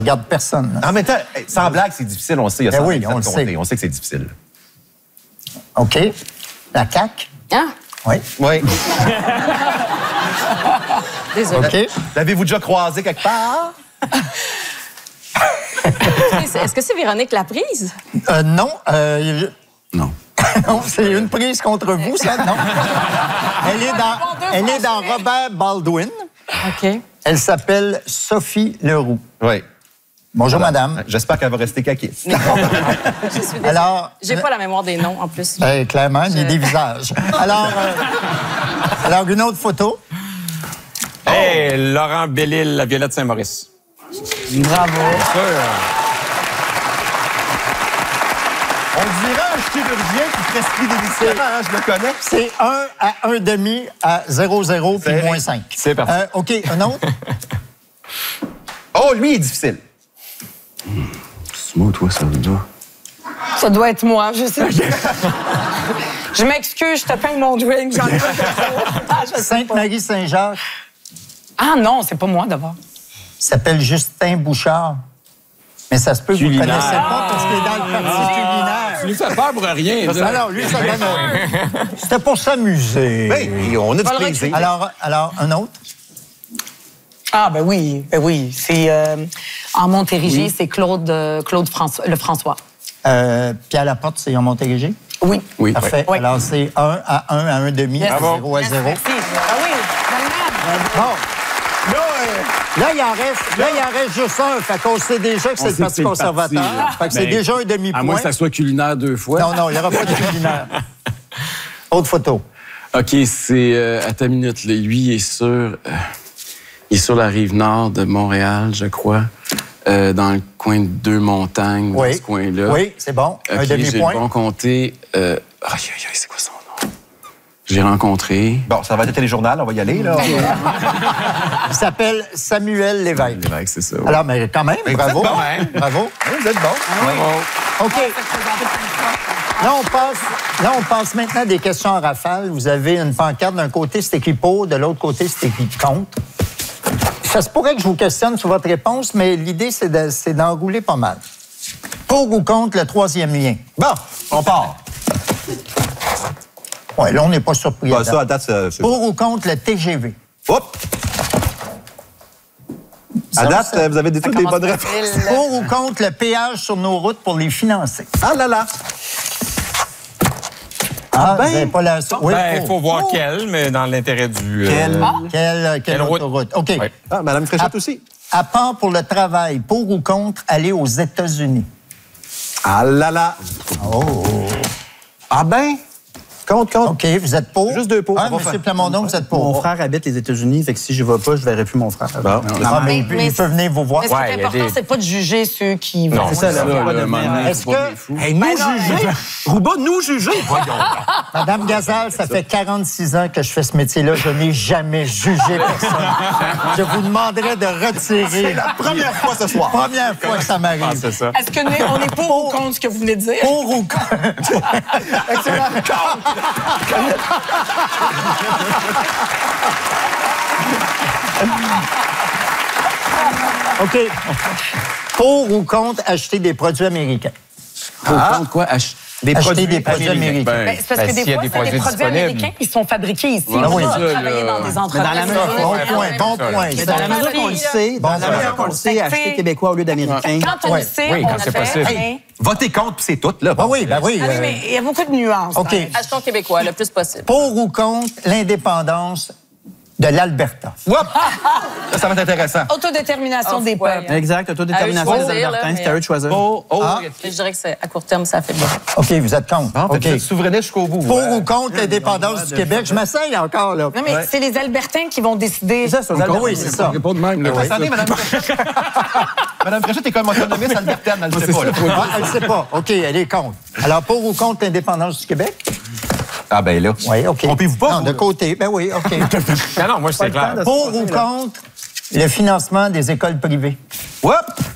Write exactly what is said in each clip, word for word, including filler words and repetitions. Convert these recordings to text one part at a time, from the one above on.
regarde personne. En même temps, sans blague, c'est difficile, on sait. Il y a Ben cent oui, on le compter. sait. On sait que c'est difficile. OK. La C A Q? Ah, Oui. Oui. désolé. OK. L'avez-vous déjà croisé quelque part? Est-ce que c'est Véronique Laprise? Euh, non. Euh, Non. non, c'est une prise contre vous, ça, non? Elle est dans, elle est dans Robert Baldwin. OK. Elle s'appelle Sophie Leroux. Oui. Bonjour, Voilà. madame. J'espère qu'elle va rester caquiste. Je suis désolée. Alors, J'ai pas la mémoire des noms, en plus. ben, clairement, il y a des visages. Alors, euh, alors, une autre photo. Hey, Laurent Bellil, la Violette Saint-Maurice. Bravo. On dirait un chirurgien qui prescrit des médicaments, hein, je le connais. C'est un à un demi à zéro zéro puis C'est- moins cinq. C'est parfait. Euh, OK, un autre? Oh, lui, il est difficile. C'est moi ou toi, ça va? Ça doit être moi, je sais. Je m'excuse, je te peins mon drink, j'en ai pas ah, je sais pas. Sainte-Marie-Saint-Jacques Ah non, c'est pas moi d'abord. s'appelle Justin Bouchard. Mais ça se peut que vous ne Culinaire. connaissez pas parce qu'il est dans le parti culinaire. Tu nous fais peur pour rien. ça. Alors, lui, ça donne un- C'était pour s'amuser. Ben, on a du Va le plaisir. Alors, alors, un autre? Ah ben oui, ben oui. C'est euh, en Montérégie, c'est Claude, euh, Claude François, le François. Euh, Pierre Laporte, c'est en Montérégie? Oui. Oui. Parfait. Oui. Alors, c'est un à un à un demi, Yes. zéro à zéro. Merci. Ah oui, Bon. Là, euh, là, il en reste, là, il en reste juste un. Fait qu'on sait déjà que c'est On le sait Parti que c'est le conservateur. parti, là. Fait que c'est Ben, déjà un demi-point. À moins que ça soit culinaire deux fois. Non, non, il n'y aura pas de culinaire. Autre photo. OK, c'est... Euh, à ta minute, là. Lui, il est sur... euh, il est sur la rive nord de Montréal, je crois. Euh, dans le coin de Deux-Montagnes, dans Oui. ce coin-là. Oui, c'est bon. Un OK, j'ai demi-point. le bon compté. Euh, aïe, aïe, aïe, c'est quoi son nom? J'ai rencontré... Bon, ça va être le téléjournal, on va y aller, là. Il s'appelle Samuel Lévesque. Lévesque, c'est ça. oui. Alors, mais quand même, Mais vous bravo. êtes bon, hein? Bravo. Oui, vous êtes bon. OK. Là on, passe, là, on passe maintenant à des questions en rafale. Vous avez une pancarte. D'un côté, c'est écrit pour, de l'autre côté, c'est écrit contre. Ça se pourrait que je vous questionne sur votre réponse, mais l'idée, c'est de- c'est d'enrouler pas mal. Pour ou contre le troisième lien? Bon, on part. Oui, là, on n'est pas surpris. Bah, à ça, à date. date, c'est... c'est- Pour ou contre le T G V? Hop! À Ça, date, ça- vous avez des, toutes des bonnes réponses. Pour ou contre le péage sur nos routes pour les financer? Ah là là! Ah, ben. vous n'avez pas la... Oui, Ben, il pour. faut voir quel, mais dans l'intérêt du... euh, Quel? Quelle, quelle Quelle route? autoroute? OK. Oui. Ah, Madame Fréchette aussi. À part pour le travail, pour ou contre aller aux États-Unis? Ah là là! Oh. Ah ben! Compte, compte. OK, vous êtes pour? Juste deux pour. Ah, On va M. faire- Plamondon, vous êtes pour? Mon frère habite les États-Unis, fait que si je vais pas, je verrai plus mon frère. Bon. Ah, mais il, peut- Mais- il peut venir vous voir. Mais ce qui Ouais, est il y a important, des- c'est pas de juger ceux qui vont. Non, C'est ça, là, Ça, faut pas là, devenir- maintenant, Est-ce faut pas que- devenir fou. Hey, nous juger! Rouba, nous juger! Voyons. Madame Gazal, ça fait quarante-six ans que je fais ce métier-là. Je n'ai jamais jugé personne. Je vous demanderais de retirer. C'est la première fois ce soir. Première fois que ça Ah, m'arrive. c'est ça. Est-ce que nous- on est pour ou contre ce que vous venez de dire? Pour ou contre? OK. Pour ou contre acheter des produits américains? Pour contre quoi? Ach- Des acheter produits des produits américains. Ben, Ben, c'est parce Ben, que des s'il y a fois, des c'est des produits produits disponibles. américains qui sont fabriqués ici. Ouais, On oui, va ça, travailler là. dans des Mais dans entreprises. la mesure- Bon point, bon point. Mais dans la mesure qu'on le sait, dans Bon, la mesure ben, qu'on le sait, acheter québécois au lieu d'américain. Quand on Ouais. le sait, Oui, on quand le c'est fait. possible. mais- Votez contre, puis c'est tout, là. Ah oui, ben oui. Ah oui, euh, mais il y a beaucoup de nuances. OK. Achetons québécois le plus possible. Pour ou contre l'indépendance de l'Alberta? Whoop! Ça, ça va être intéressant. Autodétermination Oh, des ouais. peuples. Exact, autodétermination À eux des de choisir, Albertains, là, c'est à eux de choisir. Oh, oh. Ah. Je dirais que c'est à court terme, ça fait bien. OK, vous êtes contre. Bon, OK. Vous êtes souverainiste jusqu'au bout. Pour ouais. ou contre l'indépendance du Québec? Je m'asseye encore, là. Non, mais c'est les Albertains qui vont décider. C'est ça, c'est aux Encore, Albertains. oui, c'est ça. On répond de même, là. Attendez, Madame Fréchette. Madame Fréchette est comme autonomiste albertaine, elle ne sait pas, là. Ah, elle ne sait pas. OK, elle est contre. Alors, pour ou contre l'indépendance du Québec? Ah ben là. Oui, OK. Trompez-vous pas, Non, vous, de là. côté. Ben oui, OK. Non, non, moi, c'est clair. Pour ou contre le financement des écoles privées? Whoop!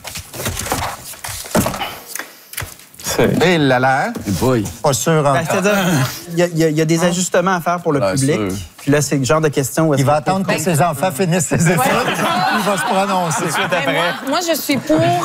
C'est- Et là là. Hey boy. Pas sûr Ben, encore. C'est-à-dire, il y, a- il y a- il y a des ajustements à faire pour le Bien public. sûr. Puis là, c'est le genre de question où est-ce Il va que- attendre que ses enfants finissent ses études. Il va se prononcer. Ben, moi, moi, je suis pour